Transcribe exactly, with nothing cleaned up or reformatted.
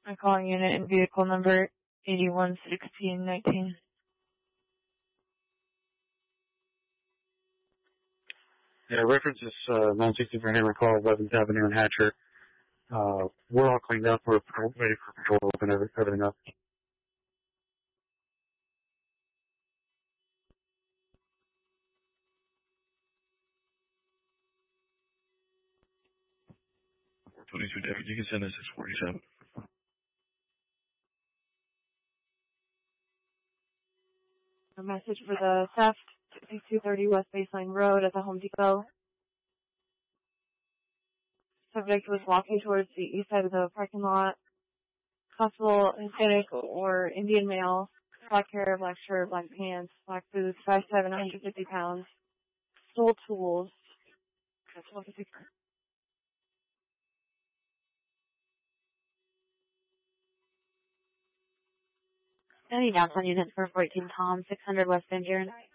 I'm calling unit and vehicle number eighty-one sixteen nineteen. Yeah, reference is uh, nine sixty for Henry Call, eleventh Avenue and Hatcher. Uh, we're all cleaned up. We're ready for patrol to open every, everything up. four twenty-two, David, you can send us six forty-seven. A message for the theft, sixty-two thirty West Baseline Road at the Home Depot. Subject was walking towards the east side of the parking lot. Possible Hispanic or Indian male, black hair, black shirt, black pants, black boots, five seven, one hundred fifty pounds. Stole tools. That's what it's Any downtown units for fourteen Tom, six hundred West Van Buren.